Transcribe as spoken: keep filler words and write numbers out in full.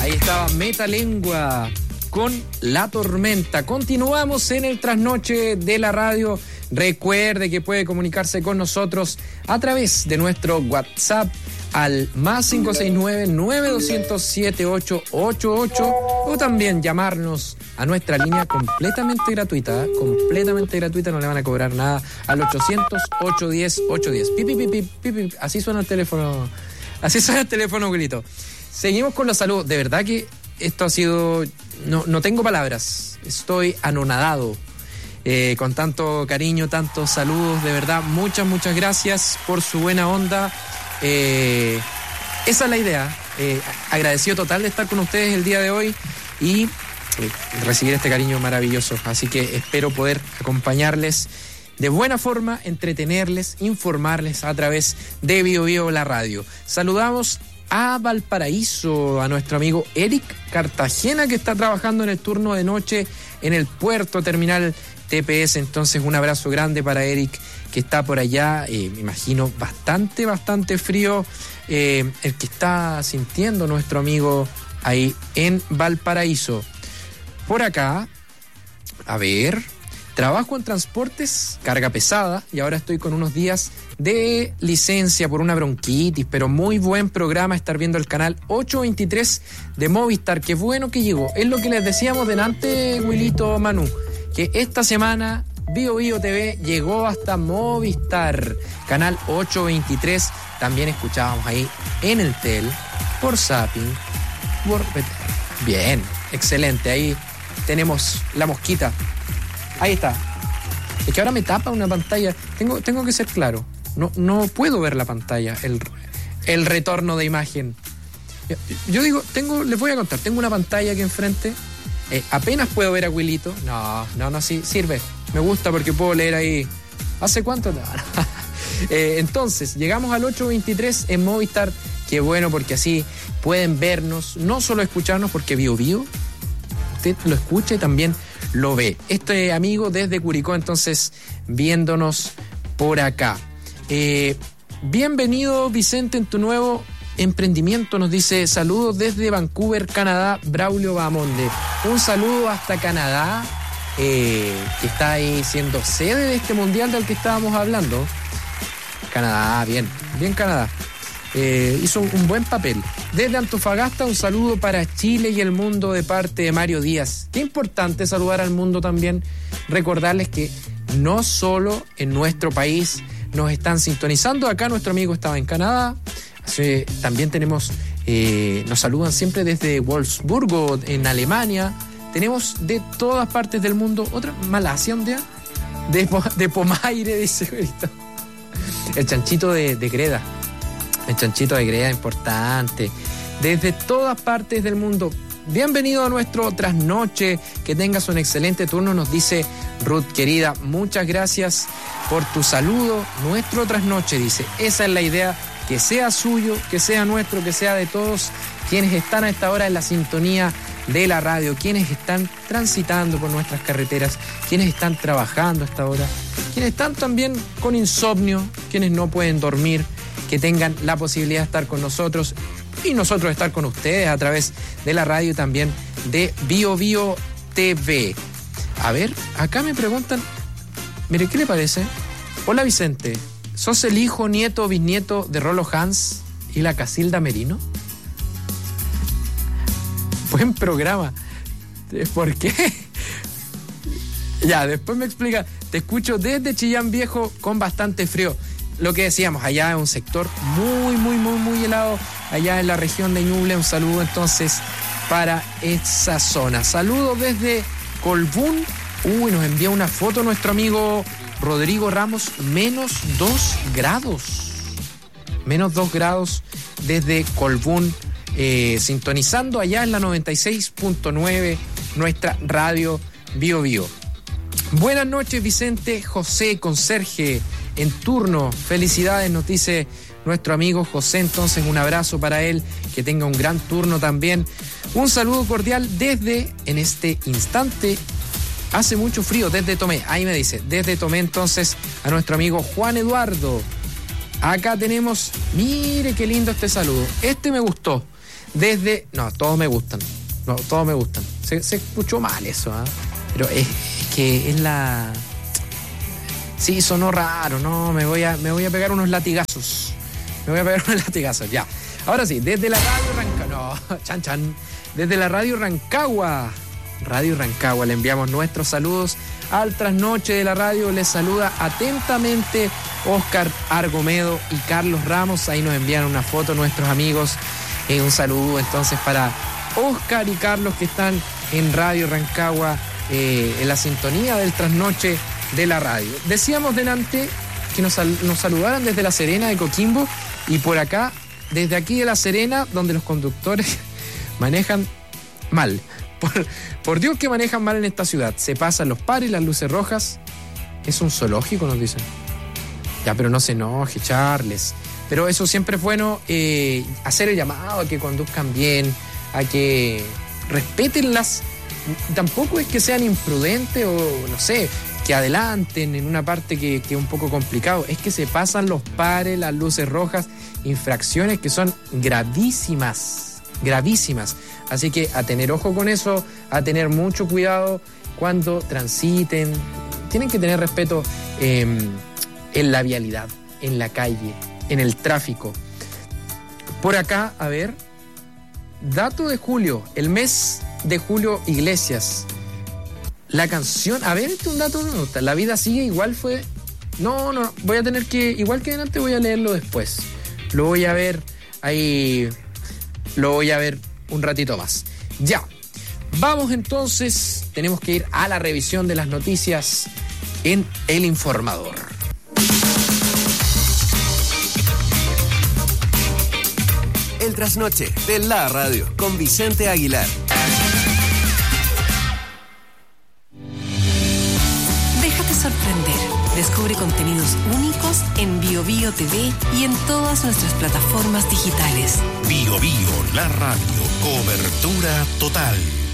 Ahí estaba Metalengua con La Tormenta. Continuamos en el trasnoche de la radio. Recuerde que puede comunicarse con nosotros a través de nuestro WhatsApp al más cinco seis nueve, nueve dos cero cero, siete ocho ocho ocho o también llamarnos a nuestra línea completamente gratuita, ¿eh? completamente gratuita, no le van a cobrar nada, al ochocientos, ochocientos diez, ochocientos diez. Pip, pip, pip, pip, pip. Así suena el teléfono, así suena el teléfono, Wilito. Seguimos con los saludos. De verdad que esto ha sido, no, no tengo palabras, estoy anonadado. Eh, con tanto cariño, tantos saludos, de verdad, muchas, muchas gracias por su buena onda. Eh, esa es la idea. Eh, agradecido total de estar con ustedes el día de hoy y eh, recibir este cariño maravilloso. Así que espero poder acompañarles de buena forma, entretenerles, informarles a través de Bio Bio la radio. Saludamos a Valparaíso, a nuestro amigo Eric Cartagena, que está trabajando en el turno de noche en el puerto terminal T P S. Entonces un abrazo grande para Eric, que está por allá, eh, me imagino bastante, bastante frío, eh, el que está sintiendo nuestro amigo ahí en Valparaíso. Por acá, a ver, trabajo en transportes, carga pesada, y ahora estoy con unos días de licencia por una bronquitis, pero muy buen programa estar viendo el canal ochocientos veintitrés de Movistar. Qué bueno que llegó. Es lo que les decíamos delante, Wilito, Manu, que esta semana Bio Bio T V llegó hasta Movistar, canal ochocientos veintitrés. También escuchábamos ahí en el tel, por Zapping, por... Bien, excelente. Ahí tenemos la mosquita. Ahí está. Es que ahora me tapa una pantalla. Tengo, tengo que ser claro. No, no puedo ver la pantalla, el, el retorno de imagen. Yo digo, tengo, les voy a contar, tengo una pantalla aquí enfrente. Eh, apenas puedo ver a Wilito. No, no, no, sí, sirve. Me gusta porque puedo leer ahí. ¿Hace cuánto? No, no. Eh, entonces, llegamos al ochocientos veintitrés en Movistar. Qué bueno, porque así pueden vernos, no solo escucharnos, porque Bio Bio, usted lo escucha y también lo ve. Este amigo desde Curicó, entonces, viéndonos por acá. Eh, bienvenido, Vicente, en tu nuevo emprendimiento, nos dice saludos desde Vancouver, Canadá, Braulio Bamonde. Un saludo hasta Canadá, eh, que está ahí siendo sede de este mundial del que estábamos hablando. Canadá, bien, bien Canadá. Eh, hizo un buen papel. Desde Antofagasta, un saludo para Chile y el mundo de parte de Mario Díaz. Qué importante saludar al mundo también. Recordarles que no solo en nuestro país nos están sintonizando. Acá nuestro amigo estaba en Canadá. Sí, también tenemos, eh, nos saludan siempre desde Wolfsburgo, en Alemania. Tenemos de todas partes del mundo. Otra, Malasia, un día, de, de Pomaire, dice ahorita. El chanchito de, de Greda. El chanchito de Greda, importante. Desde todas partes del mundo. Bienvenido a nuestro trasnoche. Que tengas un excelente turno, nos dice Ruth, querida. Muchas gracias por tu saludo. Nuestro trasnoche, dice. Esa es la idea. Que sea suyo, que sea nuestro, que sea de todos quienes están a esta hora en la sintonía de la radio, quienes están transitando por nuestras carreteras, quienes están trabajando a esta hora, quienes están también con insomnio, quienes no pueden dormir, que tengan la posibilidad de estar con nosotros y nosotros estar con ustedes a través de la radio y también de Bio Bio T V. A ver, acá me preguntan, mire, ¿qué le parece? Hola, Vicente. ¿Sos el hijo, nieto o bisnieto de Rolo Hans y la Casilda Merino? Buen programa. ¿Por qué? Ya, después me explica. Te escucho desde Chillán Viejo con bastante frío. Lo que decíamos, allá es un sector muy, muy, muy, muy helado. Allá en la región de Ñuble. Un saludo entonces para esa zona. Saludos desde Colbún. Uy, nos envía una foto nuestro amigo Rodrigo Ramos, menos dos grados. Menos dos grados desde Colbún, eh, sintonizando allá en la noventa y seis punto nueve, nuestra radio Bio Bio. Buenas noches, Vicente. José, conserje en turno. Felicidades, nos dice nuestro amigo José. Entonces, un abrazo para él. Que tenga un gran turno también. Un saludo cordial desde, en este instante, hace mucho frío, desde Tomé. Ahí me dice, desde Tomé entonces a nuestro amigo Juan Eduardo. Acá tenemos, mire qué lindo este saludo. Este me gustó. desde... No, todos me gustan. No, todos me gustan. Se, se escuchó mal eso, ¿eh? Pero es, es que es la... Sí, sonó raro, no, me voy a, me voy a pegar unos latigazos. Me voy a pegar unos latigazos, ya. Ahora sí, desde la radio Rancagua, no, chan chan, desde la radio Rancagua, Radio Rancagua, le enviamos nuestros saludos al trasnoche de la radio. Les saluda atentamente Oscar Argomedo y Carlos Ramos. Ahí nos envían una foto nuestros amigos. Eh, un saludo entonces para Oscar y Carlos, que están en Radio Rancagua, eh, en la sintonía del trasnoche de la radio. Decíamos delante que nos, nos saludaran desde La Serena de Coquimbo, y por acá, desde aquí de La Serena, donde los conductores manejan mal. Por, por Dios que manejan mal en esta ciudad. Se pasan los pares, las luces rojas. Es un zoológico, nos dicen. Ya, pero no se enoje, Charles. Pero eso siempre es bueno, eh, hacer el llamado a que conduzcan bien, a que respeten las... Tampoco es que sean imprudentes o, no sé, que adelanten en una parte que, que es un poco complicado. Es que se pasan los pares, las luces rojas, infracciones que son gravísimas, gravísimas. Así que a tener ojo con eso, a tener mucho cuidado cuando transiten. Tienen que tener respeto eh, en la vialidad, en la calle, en el tráfico. Por acá, a ver, dato de julio, el mes de Julio Iglesias. La canción, a ver, este es un dato de nota. La vida sigue igual fue... No, no, voy a tener que... Igual que delante voy a leerlo después. Lo voy a ver ahí... Lo voy a ver un ratito más. Ya. Vamos entonces. Tenemos que ir a la revisión de las noticias en El Informador. El trasnoche de la radio con Vicente Aguilar. Déjate sorprender. Descubre contenidos únicos en Bio Bio T V y en todas nuestras plataformas digitales. Bio Bio, la radio, cobertura total.